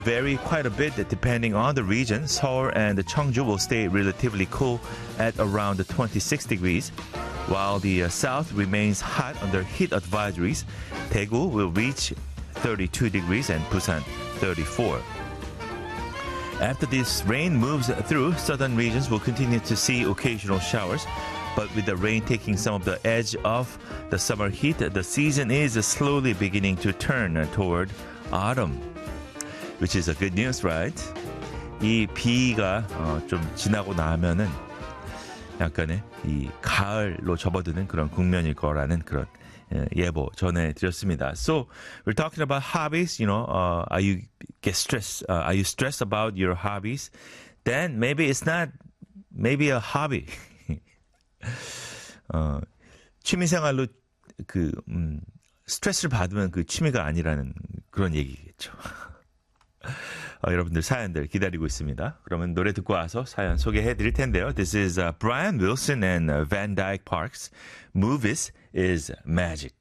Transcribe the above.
vary quite a bit depending on the region. Seoul and Cheongju will stay relatively cool at around 26 degrees, while the south remains hot under heat advisories. Daegu will reach 32 degrees and Busan 34. After this rain moves through, southern regions will continue to see occasional showers. But with the rain taking some of the edge off the summer heat, the season is slowly beginning to turn toward autumn, which is a good news, right? 이 비가 좀 지나고 나면은 약간의 이 가을로 접어드는 그런 국면일 거라는 그런 예보 전해드렸습니다. So we're talking about hobbies. Are you stressed about your hobbies? Then maybe it's not maybe a hobby. 취미생활로 스트레스를 받으면 그 취미가 아니라는 그런 얘기겠죠. 여러분들 사연들 기다리고 있습니다. 그러면 노래 듣고 와서 사연 소개해 드릴 텐데요. This is Brian Wilson and Van Dyke Parks. Movies is Magic.